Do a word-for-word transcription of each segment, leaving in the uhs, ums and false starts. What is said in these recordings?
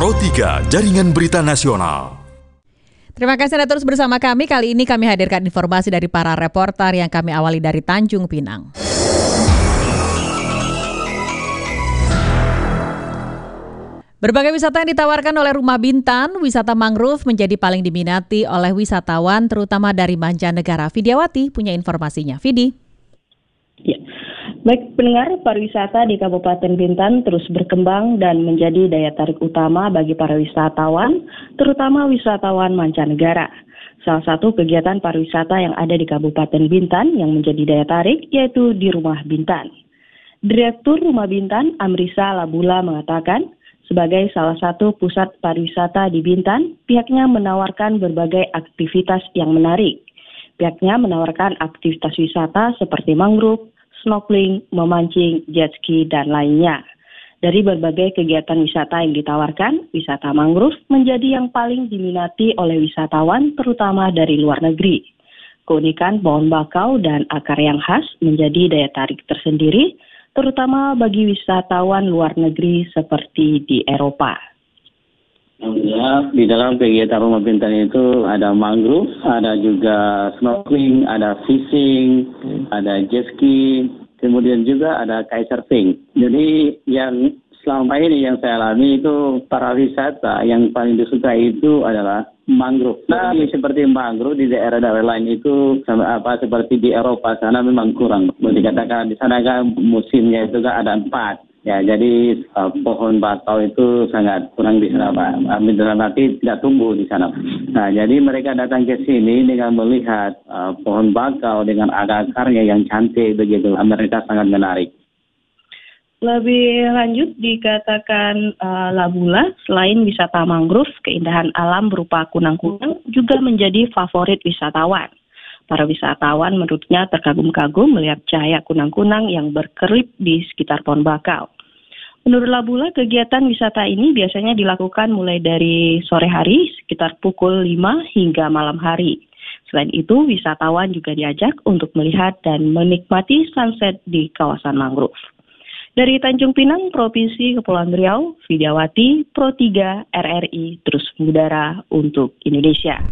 Pro tiga, Jaringan Berita Nasional. Terima kasih Anda terus bersama kami. Kali ini kami hadirkan informasi dari para reporter yang kami awali dari Tanjung Pinang. Berbagai wisata yang ditawarkan oleh Rumah Bintan, wisata mangrove menjadi paling diminati oleh wisatawan terutama dari mancanegara. Vidiawati punya informasinya. Vidi. Ya. Baik pendengar, pariwisata di Kabupaten Bintan terus berkembang dan menjadi daya tarik utama bagi para wisatawan, terutama wisatawan mancanegara. Salah satu kegiatan pariwisata yang ada di Kabupaten Bintan yang menjadi daya tarik yaitu di Rumah Bintan. Direktur Rumah Bintan, Amrisa Labula mengatakan, sebagai salah satu pusat pariwisata di Bintan, pihaknya menawarkan berbagai aktivitas yang menarik. Pihaknya menawarkan aktivitas wisata seperti mangrove, snorkeling, memancing, jet ski, dan lainnya. Dari berbagai kegiatan wisata yang ditawarkan, wisata mangrove menjadi yang paling diminati oleh wisatawan, terutama dari luar negeri. Keunikan pohon bakau dan akar yang khas menjadi daya tarik tersendiri, terutama bagi wisatawan luar negeri seperti di Eropa. Ya, di dalam kegiatan Rumah Bintan itu ada mangrove, ada juga snorkeling, ada fishing, ada jet ski, kemudian juga ada kitesurfing. Jadi yang selama ini yang saya alami itu para wisata yang paling disukai itu adalah mangrove. Nah, seperti mangrove di daerah-daerah lain itu sama apa seperti di Eropa sana memang kurang. Boleh dikatakan di sana kan musimnya itu kan ada empat. Ya, jadi uh, pohon bakau itu sangat kurang di sana, Pak. Dalam arti tidak tumbuh di sana. Nah, jadi mereka datang ke sini dengan melihat uh, pohon bakau dengan akar-akarnya yang cantik begitu. Mereka sangat menarik. Lebih lanjut dikatakan uh, Labula, selain wisata mangrove, keindahan alam berupa kunang-kunang juga menjadi favorit wisatawan. Para wisatawan menurutnya terkagum-kagum melihat cahaya kunang-kunang yang berkerip di sekitar pohon bakau. Menurut Labula, kegiatan wisata ini biasanya dilakukan mulai dari sore hari sekitar pukul lima hingga malam hari. Selain itu, wisatawan juga diajak untuk melihat dan menikmati sunset di kawasan mangrove. Dari Tanjung Pinang, Provinsi Kepulauan Riau, Vidiawati, Pro tiga R R I terus mengudara untuk Indonesia.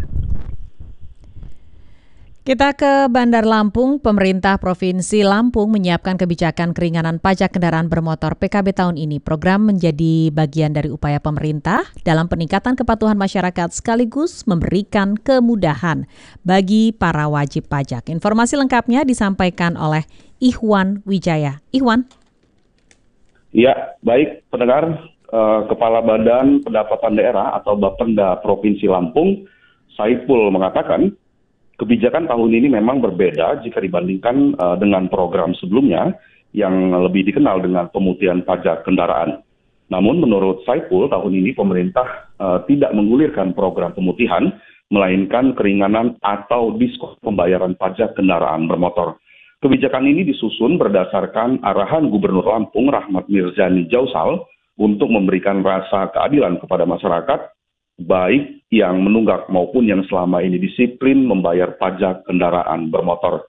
Kita ke Bandar Lampung. Pemerintah Provinsi Lampung menyiapkan kebijakan keringanan pajak kendaraan bermotor P K B tahun ini. Program menjadi bagian dari upaya pemerintah dalam peningkatan kepatuhan masyarakat sekaligus memberikan kemudahan bagi para wajib pajak. Informasi lengkapnya disampaikan oleh Ihwan Wijaya. Ihwan. Ya, baik pendengar, eh, Kepala Badan Pendapatan Daerah atau Bapenda Provinsi Lampung, Saiful mengatakan, kebijakan tahun ini memang berbeda jika dibandingkan uh, dengan program sebelumnya yang lebih dikenal dengan pemutihan pajak kendaraan. Namun menurut Saiful, tahun ini pemerintah uh, tidak menggulirkan program pemutihan, melainkan keringanan atau diskon pembayaran pajak kendaraan bermotor. Kebijakan ini disusun berdasarkan arahan Gubernur Lampung Rahmat Mirzani Jausal untuk memberikan rasa keadilan kepada masyarakat, baik yang menunggak maupun yang selama ini disiplin membayar pajak kendaraan bermotor.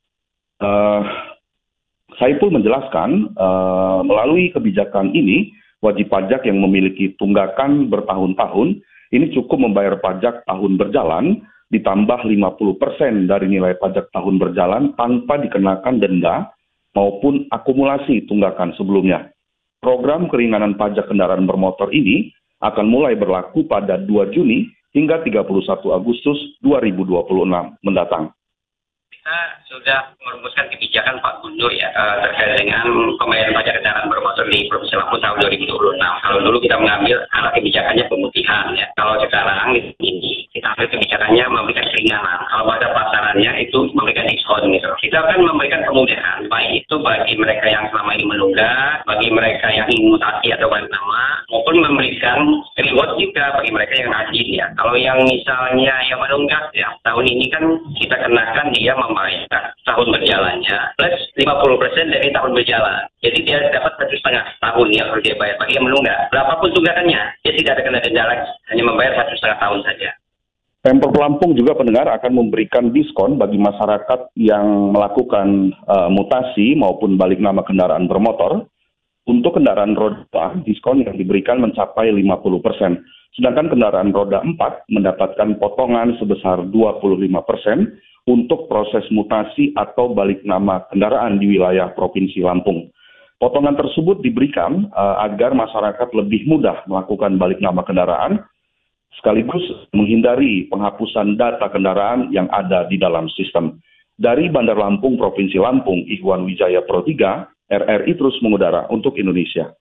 Uh, Saiful menjelaskan, uh, melalui kebijakan ini, wajib pajak yang memiliki tunggakan bertahun-tahun, ini cukup membayar pajak tahun berjalan, ditambah lima puluh persen dari nilai pajak tahun berjalan tanpa dikenakan denda maupun akumulasi tunggakan sebelumnya. Program keringanan pajak kendaraan bermotor ini akan mulai berlaku pada dua Juni hingga tiga puluh satu Agustus dua ribu dua puluh enam mendatang. Kita sudah merumuskan kebijakan Pak Gubernur ya uh, terkait dengan pembayaran pajak kendaraan bermotor di Provinsi Lampung tahun dua ribu dua puluh enam. Kalau dulu kita mengambil arah kebijakannya pemutihan ya. Kalau sekarang ini kita ambil kebijakannya memberikan keringanan. Kalau pada pasarannya itu memberikan diskon gitu. Kita akan memberikan kemudahan baik itu bagi mereka yang selama ini menunggak, bagi mereka yang ingin mutasi atau balik nama, maupun memberikan reward juga bagi mereka yang rajin ya. Kalau yang misalnya yang menunggak ya, tahun ini kan kita kenakan dia membayar tahun berjalannya plus lima puluh persen dari tahun berjalan. Jadi dia dapat satu setengah tahun yang harus dia bayar bagi yang menunggak. Berapapun tunggakannya, dia tidak ada kena denda lagi, hanya membayar satu setengah tahun saja. Pemprov Lampung juga pendengar akan memberikan diskon bagi masyarakat yang melakukan uh, mutasi maupun balik nama kendaraan bermotor. Untuk kendaraan roda dua, diskon yang diberikan mencapai lima puluh persen. Sedangkan kendaraan roda empat mendapatkan potongan sebesar dua puluh lima persen untuk proses mutasi atau balik nama kendaraan di wilayah Provinsi Lampung. Potongan tersebut diberikan uh, agar masyarakat lebih mudah melakukan balik nama kendaraan, sekaligus menghindari penghapusan data kendaraan yang ada di dalam sistem. Dari Bandar Lampung, Provinsi Lampung, Ikhwan Wijaya Pro tiga, R R I terus mengudara untuk Indonesia.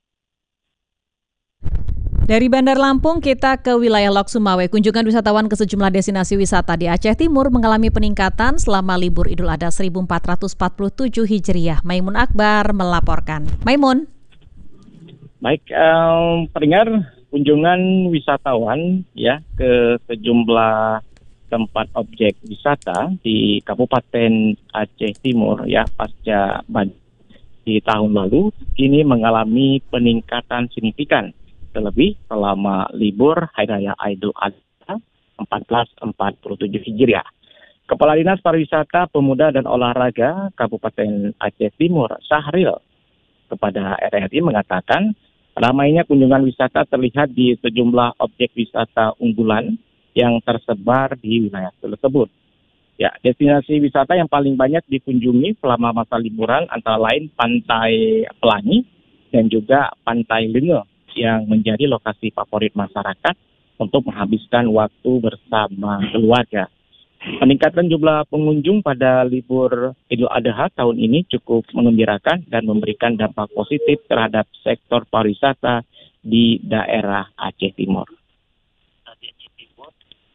Dari Bandar Lampung kita ke wilayah Lok Sumawe. Kunjungan wisatawan ke sejumlah destinasi wisata di Aceh Timur mengalami peningkatan selama libur Idul Adha seribu empat ratus empat puluh tujuh Hijriah. Maimun Akbar melaporkan. Maimun. Baik, um, pendengar, kunjungan wisatawan ya ke sejumlah tempat objek wisata di Kabupaten Aceh Timur ya pasca banjir di tahun lalu kini mengalami peningkatan signifikan, terlebih selama libur Hari Raya Idul Adha seribu empat ratus empat puluh tujuh Hijriah. Kepala Dinas Pariwisata, Pemuda dan Olahraga Kabupaten Aceh Timur, Sahril, kepada R R I mengatakan ramainya kunjungan wisata terlihat di sejumlah objek wisata unggulan yang tersebar di wilayah tersebut. Ya, destinasi wisata yang paling banyak dikunjungi selama masa liburan antara lain Pantai Pelangi dan juga Pantai Lenge yang menjadi lokasi favorit masyarakat untuk menghabiskan waktu bersama keluarga. Peningkatan jumlah pengunjung pada libur Idul Adha tahun ini cukup mengembirakan dan memberikan dampak positif terhadap sektor pariwisata di daerah Aceh Timur. Aceh Timur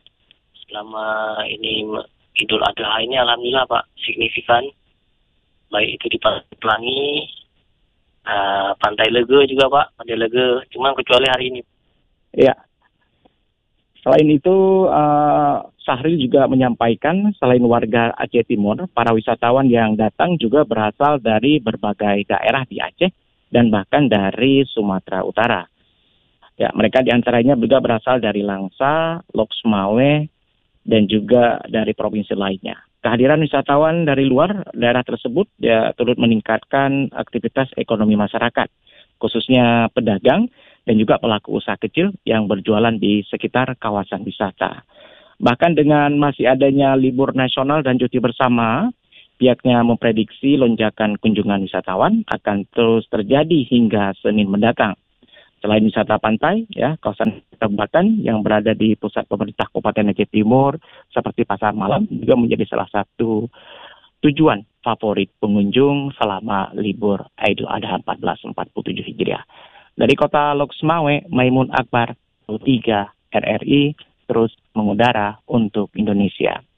selama ini Idul Adha ini alhamdulillah Pak signifikan, baik itu di Pantai Pelangi, uh, Pantai Lege juga Pak, Pantai Lege, cuma kecuali hari ini. Ya. Selain itu, uh, Sahril juga menyampaikan selain warga Aceh Timur, para wisatawan yang datang juga berasal dari berbagai daerah di Aceh dan bahkan dari Sumatera Utara. Ya, mereka diantaranya juga berasal dari Langsa, Lok Sumawe, dan juga dari provinsi lainnya. Kehadiran wisatawan dari luar daerah tersebut ya turut meningkatkan aktivitas ekonomi masyarakat, khususnya pedagang dan juga pelaku usaha kecil yang berjualan di sekitar kawasan wisata. Bahkan dengan masih adanya libur nasional dan cuti bersama, pihaknya memprediksi lonjakan kunjungan wisatawan akan terus terjadi hingga Senin mendatang. Selain wisata pantai, ya kawasan tempatan yang berada di pusat pemerintah Kabupaten Aceh Timur seperti Pasar Malam juga menjadi salah satu tujuan favorit pengunjung selama libur Idul Adha seribu empat ratus empat puluh tujuh Hijriah. Dari kota Lok Sumawe, Maimun Akbar, tiga R R I terus mengudara untuk Indonesia.